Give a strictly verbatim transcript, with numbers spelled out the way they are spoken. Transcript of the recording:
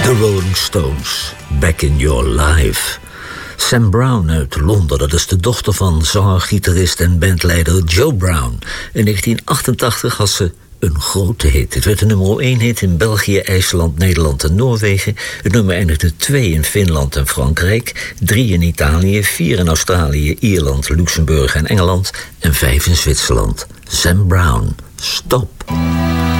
The Rolling Stones, Back in Your Life. Sam Brown uit Londen, dat is de dochter van zanger, gitarist en bandleider Joe Brown. In negentien achtentachtig had ze een grote hit. Het werd de nummer één hit in België, IJsland, Nederland en Noorwegen. Het nummer eindigde twee in Finland en Frankrijk, drie in Italië, vier in Australië, Ierland, Luxemburg en Engeland en vijf in Zwitserland. Sam Brown, Stop.